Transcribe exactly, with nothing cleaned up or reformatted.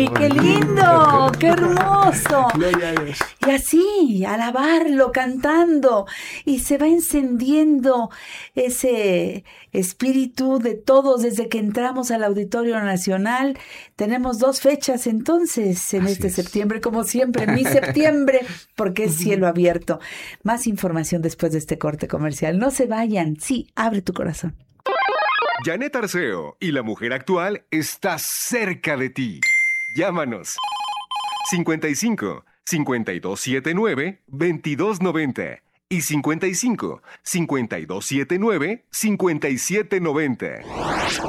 qué lindo! ¡Qué hermoso! Gloria a Dios. Y así, alabarlo, cantando, y se va encendiendo ese espíritu de todos desde que entramos al Auditorio Nacional. Tenemos dos fechas entonces en Así este es. septiembre, como siempre, mi septiembre, porque es cielo abierto. Más información después de este corte comercial. No se vayan. Sí, abre tu corazón. Janet Arceo y la mujer actual está cerca de ti. Llámanos. cincuenta y cinco, cincuenta y dos setenta y nueve, veintidós noventa y cincuenta y cinco, cincuenta y dos setenta y nueve, cincuenta y siete noventa.